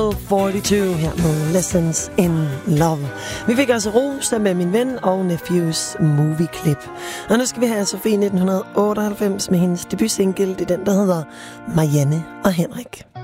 Level 42 her med Lessons in Love. Vi fik altså rosa med Min Ven og Nephews Movie Clip. Og nu skal vi have Sofie 1998 med hendes debutsingle. Det er den, der hedder Marianne og Henrik.